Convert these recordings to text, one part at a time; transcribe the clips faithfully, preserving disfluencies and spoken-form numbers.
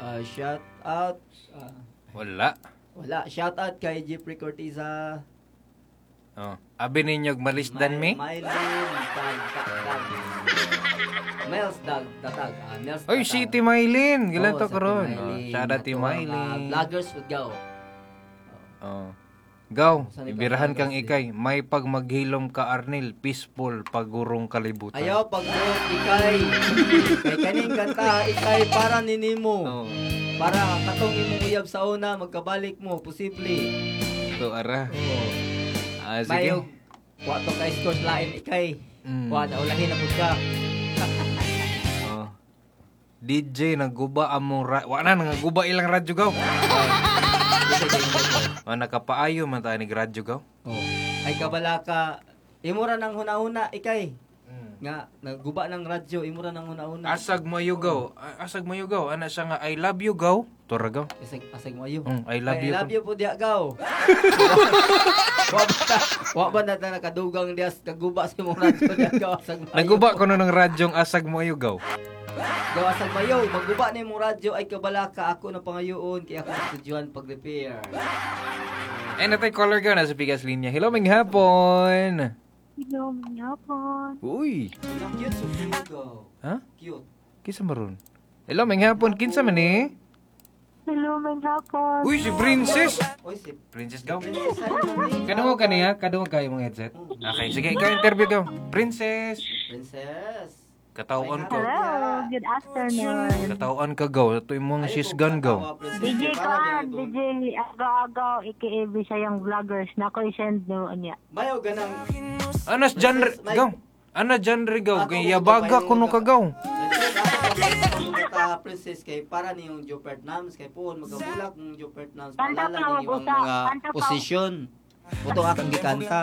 Uh, shout out. Uh, Wala. Wala. Shout out kay Jeffrey Cortiza. Oh. Abi ninyo malisdan mi? Mylin Dag Dag. Mels Dag Datag. Ah, Mels. Oy, si Ti Mylin. Gilan Oh, to sa karon. Ti Oh, Mylin. shout out Ti Ato ang, Mylin. ah, Vloggers would go. Oh. Gaw, Saan ikaw ibirahan kang vloggers ikay. May pag maghilom ka Arnel, peaceful pagurong kalibutan. Ayaw pag ikay. Kay kaning kanta ikay para ninimo. Oh. Para katong imong uyab sa una magkabalik mo posible. So ara. Oo. Ah, sige. Mayog wa to ka scores lain ikay. Mm. Wa na ulahin na pud ka. Oh. D J nagguba among ra- wa na nagaguba ilang radyo gaw. Oh, nakapaayo man ta ni radyo gaw. Oh. Ay kabala ka imura nang huna-huna ikay. Mm. Nga nagguba ng radyo imura nang huna-huna. Asag mayugaw. Asag mayugaw. Ana siya nga I love you gaw. Tora gaw. Asig asig mo ayo. Mm, I love I you. love you po diya gaw. Wa ba wa ba na ta nakadugang diya kaguba sa imong radyo diya gaw asag mo. Naguba ko no ng radyong asag mayugaw. Gaw asag mayo, magguba ni imong radyo ay kabala ka ako na pangayoon kay ako studyohan pag-repair. Eh natay caller gaw na sa Pigas Linya. Hello, ming hapon. Hello, manapon. Uy. Ang cute so cute gaw. Ha? Cute. Kisa maron. Hello, ming hapon. Kinsa man eh? Hello, manapon. Uy, si Princess. Oy si Princess gaw. Princess Simon. Kadungog ka niya? Kadungog kayo mong headset? Okay, sige, ikaw interview gaw. Princess. Princess. Katawon ko. Hello, good afternoon. Katawon ka gaw. Ito imong she's gone gaw. D J Kwan, D J Agaw-agaw, aka Bisayang Vloggers, na ko i-send mo niya. Mayo ganang Anas genre gaw. Ana genre gaw. Kay yabaga kuno ka gaw. Kata Princess kay para ni yung Jopert Nams kay puhon magabulak ng Jopert Nams Kanta maalala pa, ni yung mag-usa. mga Kanta pa. posisyon. Muto akong gikanta.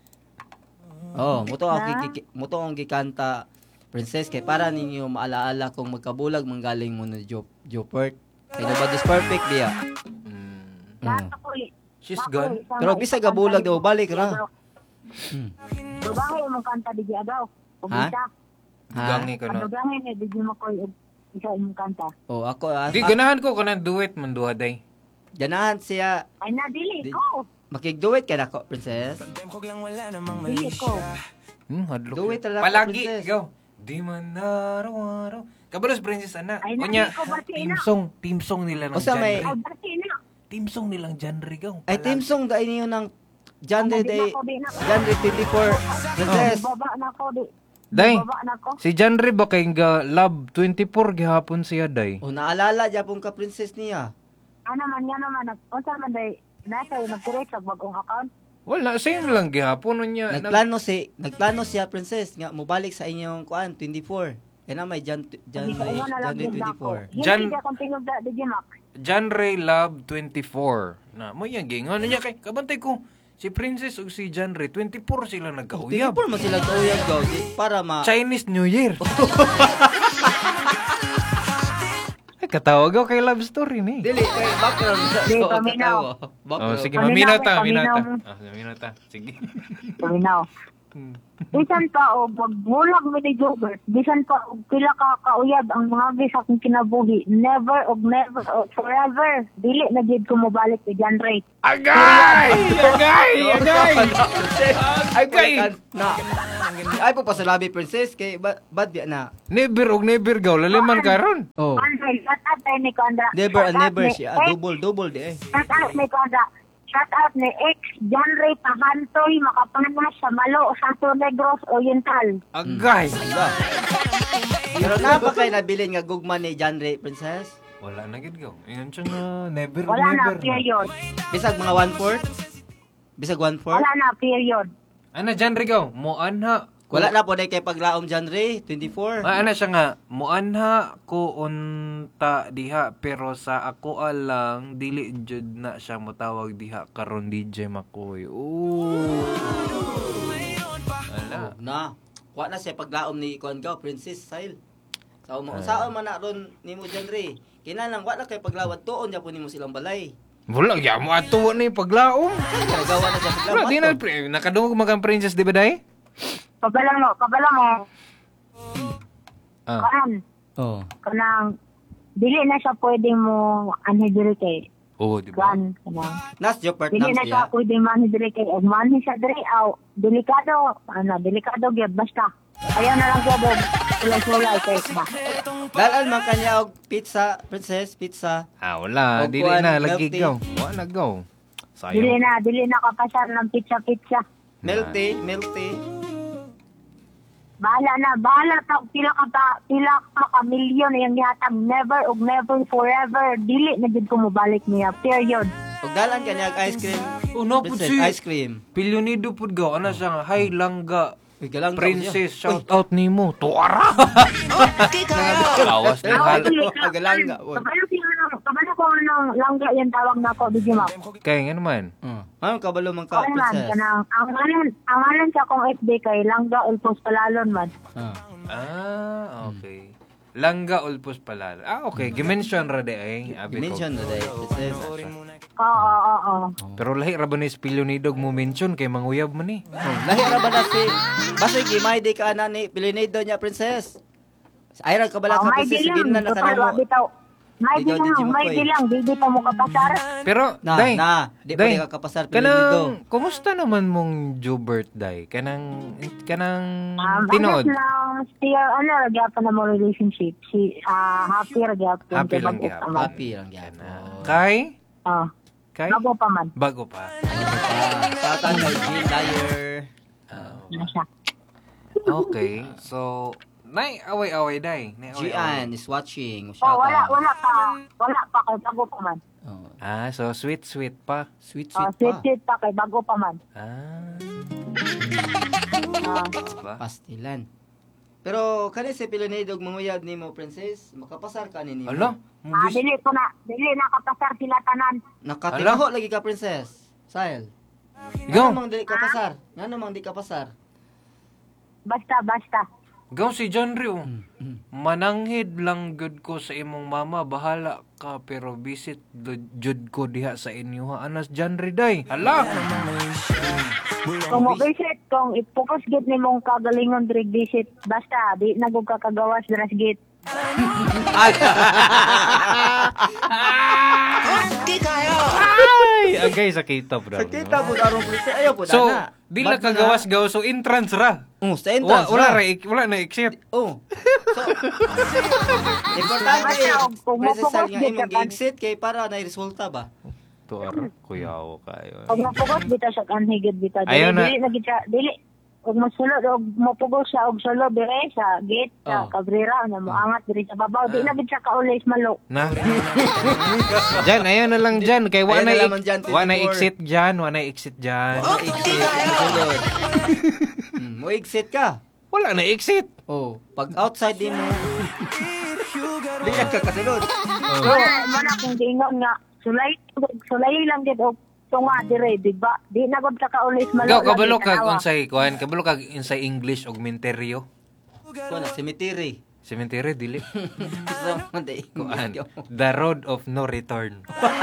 Oh, muto ako giki- muto akong gikanta Princess kay para ninyo maalaala kung magkabulag manggaling mo na Jop Jopert. Kay nobody's perfect diya. Mm. Kanta ko eh. She's Ako, gone. isang- Pero bisag gabulag daw balik ra. Hmm. Dugangi mong kanta D J Agaw. Ha? Ubisa. Ha? Gangi ko no. Dugangi ni D J Makoy og isa imong kanta. Oh, ako ah, Di ganahan ko kanang duet man duha day. ganahan siya Ay nadili Di- ko. makig-duet ka na ko, Princess. Dili ko. Hmm, hadlok. Duet talaga, Palagi Princess. gaw. Di man araw-araw. Kabalos Princess ana. Ay, Kunya nandi ko, bati team na. song, team song nila ng Usa may- genre. Ay dati na. Team song nilang genre gaw. Ay team song dai niyo ng genre Di day na ko, di na ko. genre twenty-four Princess. Baba na ko di. Day. Baba na ko. Si genre ba kay nga Love twenty-four gihapon siya day. O naalala japon ka Princess niya. Ano man yan naman, unsa man day, nasa nag-create sa bagong account. Wala, same lang gihapon niya. Nag- Nagplano si nagplano siya Princess nga mobalik sa inyong kuan twenty-four. Kaya na may Jan Jan Hindi ko una na lang January yun twenty-four. ako. Hindi Jan- ka kung tingog da, D J Mac. Genre Love twenty-four. Na mo yang gingon niya kay kabantay ko si Princess ug si Genre twenty-four sila nagkauyab. twenty-four man sila kauyab gaw di para ma Chinese New Year. Ay, katawag ako kay love story ni. dili kay background sa Di, so, paminaw. katawa. Oh, Background. sige, Paminaw, maminaw ta, paminaw maminaw ta. mo. Ah, maminaw ta. Sige. Paminaw. Bisan pa o pag bulag mo ni Jobert, bisan pa og pila ka kauyab ang mga bisa kong kinabuhi, never og never og forever. Dili na gid ko mobalik kay John Ray. Agay! Agay! Agay! Ay Agay! palikan na. Ay po pasalabi Princess kay ba- bad biya na. Never og never gaw laliman karon. Oh. Andre, shut up tayo ni Kanda. Never and Shut up never ni siya. X. Double double di eh. Shut up ni Kanda. Shut out ni X, John Ray Pahantoy, makapanas sa Malo, Santo Negros, Oriental. Agay! Diba? Pero na ba kayo nabilin nga gugma ni John Ray Princess? Wala na gid gaw. Ingon siya nga never Wala na, never. period. Bisag mga one-fourth? Bisag one-fourth? Wala na, period. Ana genre gaw, mo anha. Wala na po na kay paglaom John Ray, twenty-four. Ah, ana siya nga, muanha ko unta diha pero sa ako alang dili jud na siya motawag diha karon D J Makoy. Ooh. Ala. Na. Wa na siya paglaom ni Kuan Gaw, Princess Style. Sa mo saan man na ron nimo John Ray. Kinahanglan wa na kay paglawat tuon ya po nimo silang balay. Wala ya mo ato ni paglaom. Nagawa na siya Wala paglawat. di na pre, nakadungog magang princess di ba day? Kabalang mo, kabalang mo, Ah. kaan, Oh. kanang dili na siya pwede mo anhidiri kay Oo, di ba? gan kanang. Nas Jopert Dili nam na siya siya. pwede manhidiri kay og manhi siya diri aw delikado ano delikado gyud basta. Ayaw na lang gyud og sulay-sulay kay ba. Dalan man kanya og pizza, princess, pizza. Ah, wala. O, Dili kuwan, na. milk Lagi tea. gaw. Wala na gaw. Dili Sayang. na dili na kapasar ng pizza-pizza. Milk tea, milk tea. Bahala na, bahala ta pila ka ta, pila ka ka milyon yung gihatag never og never forever dili na gid ko mobalik niya. Period. Ug dalan kanya og ice cream. Oh, no, po Princess, si- ice cream. Pilyonido po gaw. Ano siya nga? Hi, langga. Uy, galang Princess, shout out ni mo. Tuara! Lawas na hal. Agalanga, boy. Kabalo ko ano, kabalo ko ano langga yung tawag na ko Biggie Map. Kaya nga naman. Uh, ano kabalo man ka, Kaya man, princess? kanang, ang ngalan, ang ngalan sa akong F B kay Langga Ulpos Palalon man. Ah. Ah, okay. Langga ulpos pala. Ah, okay. Gimension ra de ay. Abi ko. I-mention na dahil, princess. Oo, oo, oo. Pero lahi ra ba ni Pilyonidog mo mention kay manguyab man ni. Oh, lahi ra ba na si... Basta gimay di ka na ni Pilinido niya, princess. Ay ra ka bala Oh, ka, may princess. dilang, Hindi na total, nakaramo. wabi taw. May Ikaw, dilang, Gigi may Makoy. dilang, di pa mo kapasar. Pero Na, day, na. Di pa day, di ka kapasar, Pilinido. kanang kumusta naman mong Jubert day? Kanang kanang Um, tinood. Tinuod. lang, still, ano, nagyapan na mo relationship. Si, ah, happy nagyapan. Happy lang Kay gyapon. Bagok Happy lang yan. Ah, Kay? Oh, Kay? bago pa man. Bago pa. Tatan kay Jill Dyer. Ano siya. Okay. So, nay away-away day. Nay away-away. Gian is watching. Oh, Shout wala, out. wala pa. Wala pa kay bago pa man. Oh, Ah, so sweet sweet pa. sweet, Oh, sweet sweet, pa. sweet pa kay bago pa man. Ah, Ah, ba? Pastilan. Pero kani si Pilinido manguyab ni mo, princess. Makapasar ka ni nimo. Ala, ah, mubis. dili ko na, dili na kapasar sila tanan. Nakatinaho lagi ka, princess. Sile. Ikaw, Nga namang di ka pasar. Nga namang di ka pasar. Basta, basta. ikaw si John Rio. Mm. Mananghid lang gud ko sa imong mama, bahala ka pero visit do- jud ko diha sa inyo ha. Anas John Rio day. Hala. Kung mo visit, kung ipokus git ni mong kagalingon diri visit, basta, di na gud ka kagawas dras git. Ay, agay sa kita bro. Sakita po darong princess. Ayaw po So, dana. di la Bad na. kagawas-gaw so entrance ra. Oh, sa Wala, entrance. wala ra. ra ik- wala na exit. Oh. So, importante eh. Kung Princess mapukos nga gid imong ka, gi-exit kay para na resulta ba? Tuara, kuyaw kayo. Kung mapukos bita siya kanhigid bita. Dili, Ayaw na. dili na gid siya, dili. Kung masulod, og mapugos siya, og sulod dire sa gate, sa Oh. kabrera, na moangat dire sa babaw, di na gid siya kaulis malo. Na. Jan, ayaw na lang Jan. Kay wa Ayaw na, na ik- lamang dyan, wa na twenty-four. exit Jan. Wa na exit Jan. Exit, masulod. Hmm, mo exit ka. Wala na exit. Oh, pag outside din mo. Di ka kakasunod. Wala, wala kung gingon nga, sulay, sulay lang gid og tunga dire, di ba? Di na gud ka kaulis malo. Ikaw, kabalo lagi kag tanawa. unsay kuan, kabalo kag unsay English og menteryo. Kuan cemetery. Cemetery dili. So, hindi. Kuan. The road of no return.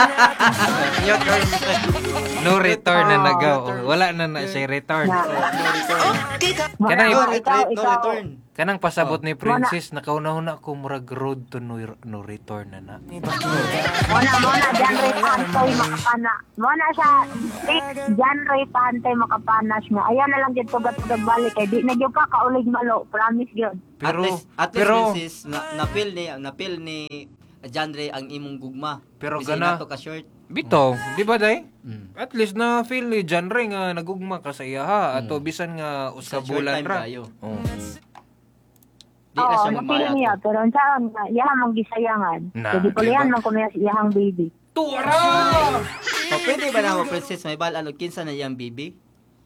Your turn. No return na Oh, nagaw. return. Wala na na siya return. Na, No return. Wala, Kanang- No ikaw, return. No ikaw. return. Kanang pasabot Oh. ni Princess, nakauna-una ko murag road to no, no return na na. Mona, mona, genre pantay makapana. Mona siya, stick, genre pantay makapanas nga. Ayaw na lang dito tugat-tugat balik. Kaya di na gyud ka kaulig malo. Promise gyud. Pero, at least, at least pero, princess, na, napil ni, napil ni John Ray ang imong gugma. Pero Bisay gana- nato ka short. bitaw, di ba day? Mm. At least na feel ni John Ray nga nagugma ka sa iya ha. Ato bisan nga usa Sa short bulan time ra. kayo. Oh. Di na Oo, siya napili niya. mamaya. Pero saan nga, iyahan mong gisayangan. Na, Jadi kulihan diba? man ko niya si iyahang baby. Tuara! O, pwede ba na mo, princess, may bal ano, kinsa na yung baby?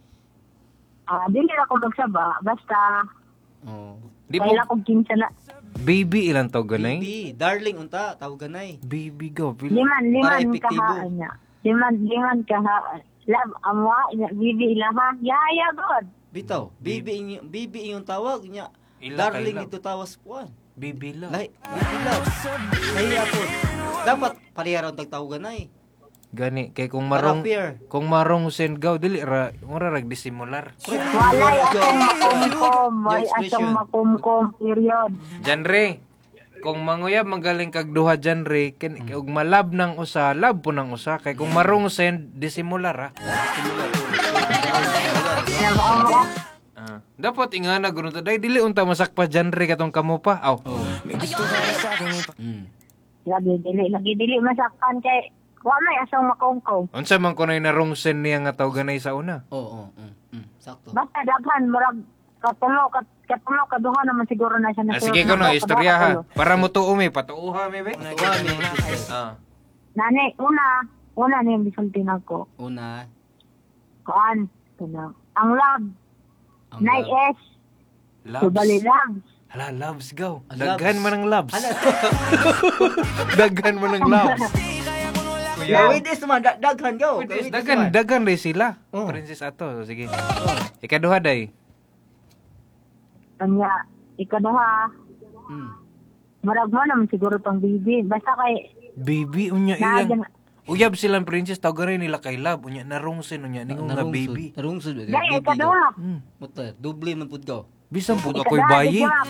Ah, dili na ko magsaba. Basta, Oh. Di mo, kailan kong kinsa na. baby ilang tawag ganay? Baby, darling, unta, tawag ganay. Baby go. Pil- Liman, Para liman epektibo. kahaan niya. Liman, liman kahaan. Love, amwa, niya, bibi ilaha. Yaya, God. Bitaw, baby inyong, baby inyong tawag niya. Ila Darling kaila. ito tawas puan. Baby love. Lahi, baby love. Nahiya po. Dapat pareha raw tagtawagan na eh. Gani kay kung Para marong fair. kung marong send gaw dili ra mura rag disimular. Walay atong makumkom. May Your expression. atong makumkom. Period. Janre, kung manguyab magaling kag duha genre ken ug malab ng usa, lab po ng usa kay kung marungsen disimular ha. Ah, dapat ingana guro ta dili unta masakpa genre katong kamo pa. Aw. Mm. Lagi dili, lagi dili masakpan kay wa may asang makongkong. Unsa man kunoy narungsen niya nga tawganay sa una? Oo, oh, mm, mm, sakto. Basta daghan murag katulo kat katulo kaduha naman siguro na siya na. Ah, sige kuno istorya ha. Para mo tuo mi patuuha mi be. Tuwa mi. Ah. Nani, una, una ni bisulti nako. Una, Kuan, kuno. Ang love, ang Nay love. S, Loves. subali lang. Hala, loves go. Ah, Daghan loves. man ang loves. Hala. Daghan man ang loves. Yeah, wait this man, dag- daghan go. Wait, Wait, this Dagan, man. dagan rin sila. Oh. Princess Ato, sige. Ikaduha day. Kanya, ikaduha, Mm. murag mo naman siguro tong baby. Basta kay, Baby, unya Naagan- ilang. Uyab silang princess, tawag rin nila kay love. Unya, narungsin, unya, ningon nga Narungsod. baby. Narungsod. dahil ikaduha. Hmm. Muta, doble man pud go. Bisan po ako'y Ikaduha, bayi. Digimac.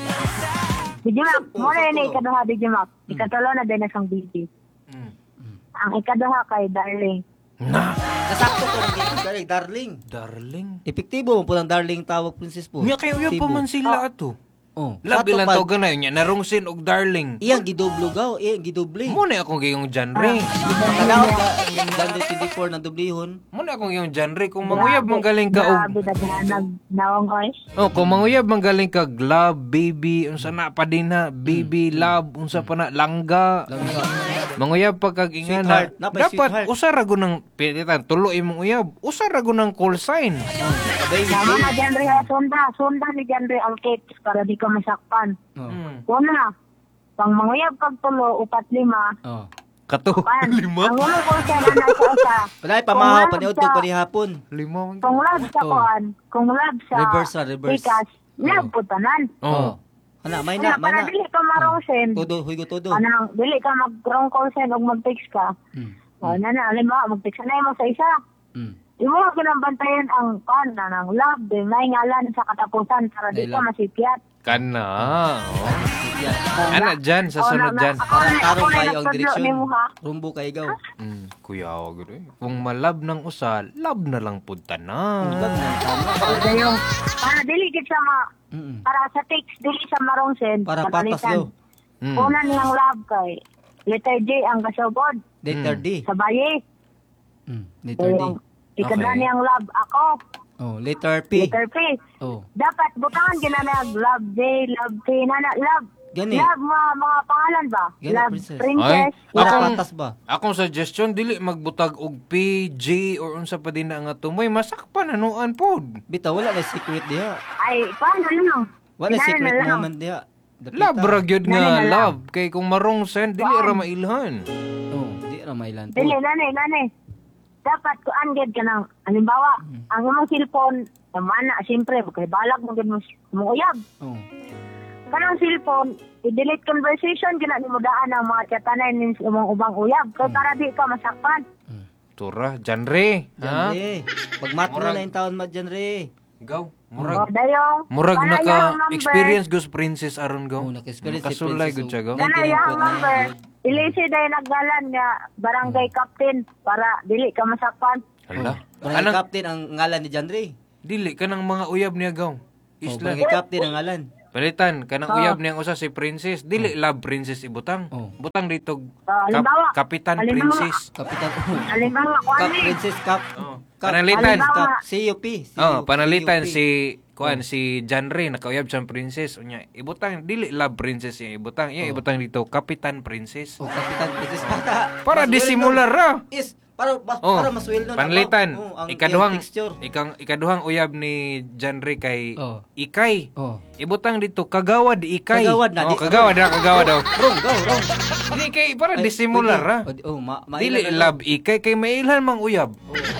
Digimac, Oh, muna yun sakto. ikaduha, Digimac. Ikatulo na din na siyang baby. Hmm. Ang ikaduha kay Darling. Na, Kasakto ko ng dito, kay darling. darling. Epektibo mo po ng darling tawag princess po. Unya, kayo uyab pa man sila ato. Oh, Love Kato ilang pag- tawag na, unya, narungsin og darling. Iyang gidoblo gaw, iyang gidoble. Muna akong gayong genre. Kadaot ka, January twenty-four na dublihon. Muna akong gayong genre. Kung manguyab manggaling ka og... Grabe na nag nawang oy. Oh, kung manguyab manggaling ka love, baby, unsa na pa din na, baby, love, unsa pa na, langga. Manguyab pag kag ingana. Sweetheart, napay Dapat sweetheart. usa ra gunang pilitan tulo imong uyab. Usa ra gunang call sign. Baby, Sama na genre ha, sunda. Sunda ni genre alkits para di ka masakpan. Oh. Hmm. Una, pang manguyab kag tulo, upat lima. Oh. Kato Pan, lima. ang unang kung siya na nasa isa. Wala pamahaw Kung paniud love ko sa- pa ni hapon. Lima. Kung love sa Oh. kuan, kung love sa Reverse na, reverse. tikas, love Oh. po tanan. Oh. Ana, may Kaya na, may para na. dili ka marongsen, Todo, hugo todo. anang dili ka mag-wrong call sen o mag-text ka. Mm. O, na na, alam mo, mag-text na mo sa isa. Mm. Imo mo bantayan ang pan na ng love, din may ngalan sa katapusan para di ka Dahil- masipyat. Kana. Oh. Yan. Ana dyan sa sunod dyan. Para tarong kayo ang nagtudlo direksyon. nimo, ha? Rumbo kayo gaw. Mm, kuya wag rin. Kung malab ng usa, love na lang pud tanan. Love na, tama. Para yung, para dili gid sa ma, Mm-mm. para sa text, dili sa marongsen. Para patas gaw. Mm. Una niyang love kay, letter J ang kasugod, Letter D. sa bayi. Mm. Letter D. Yung, ikadra Okay. niyang love ako, Oh, letter P. letter P. Oh. Dapat butangan ginanag love J, love P, nana, love. Gani. Love mga, mga pangalan ba? Gani, love princess. princess. Ay, Para Akong- patas ba? Akong suggestion dili magbutag og P, J or unsa pa din na nga tumoy masakpan anuan pod. Bitaw, wala na secret diha. Ay, paano lang? Wala Pinana secret na lang. naman diha. Dapita. Love ra gyud nga Nani na lang. love kay kung marong sen dili ra mailhan. Oh, di ra mailan po. Dili, nani, nani. Dapat ko anggid ka ng, halimbawa, Hmm. ang imong cellphone, namana, siyempre, kay balag mo gid mo mo uyab. Oh. Kanang cellphone, i-delete conversation, gina mo daan ang mga chatanan nin sa imong ubang uyab. Kaya Hmm. para di ka masakpan. Tura, genre. Diyan Ha? re. Pag matno Murag- na yung taon mat dyan re. Gaw. O, Murag dayong, murag kana naka yang number, experience ghost princess aron gaw. Oh, naka-experience si Nakasulay Princess, gud siya gaw. oh. Kana yang Nagkinangkot na number, yun. ilisi day naggalan nga barangay captain para dili ka masakpan. Hala. Barangay Anang captain ang ngalan ni Jan Ray. dili kanang mga uyab niya gaw. Oh, Isla. barangay captain ang ngalan. Palitan, kanang Oh. uyab niyang usa si princess, dili love princess ibutang. Oh. Butang dito Ah, kap- halimbawa, kapitan halimbawa. princess. Kapitan. Halimbawa, Cap kuan ni. Princess Cap. Oh. Cap- Panalitan. Cap C U P. Oh, panalitan C U P. si kuan si Janre nakauyab siyang princess unya ibutang dili love princess iya ibutang iya Oh. ibutang dito kapitan princess. Oh, Kapitan Princess Bata. Para Mas disimular ra. well known. Is para mas, Oh, para mas well known. panalitan. Oh, ang Ikaduhang iyang texture. ikang ikaduhang uyab ni Janre kay Oh. Ikay. Oh. Ibutang dito kagawad Ikay. Kagawad na, Oh, di- kagawad na kagawad daw. Wrong, go, wrong. Dili kay para Ay, disimular ra. pwede. Oh, ma ma Dili love Ikay kay mailhan mang uyab.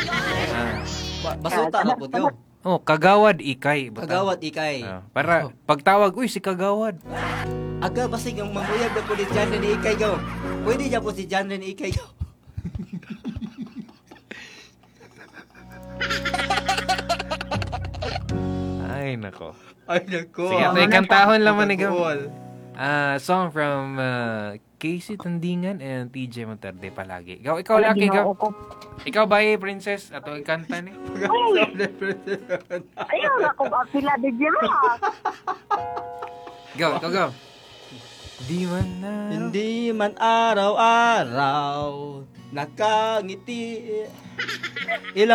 Ba- Basuta na po yo. Oh, kagawad Ikay. ibutang. Kagawad ikay. Ah, para pagtawag uy si kagawad. Aga basig ang mamuyag na po ni Jan ni ikay go. Pwede niya po si Jan ni ikay go. Ay nako. Ay nako. Sige, tay kantahon lang man ikaw. Ah, song from uh, Casey Tandingan and T J Monterde palagi. Ikaw, ikaw Wala laki, ikaw. ginoo ko. Ikaw ba eh, princess? Ato ikanta ni. Uy! Ayaw na kung apila di Jema. Go, go, go. Di man na... Hindi man araw-araw nakangiti. Ilang